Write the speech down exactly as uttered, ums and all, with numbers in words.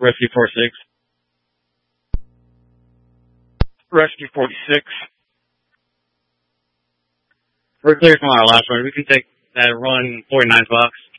Rescue forty-six. Rescue forty-six. We're clear from our last one. We can take that run forty-nine's box.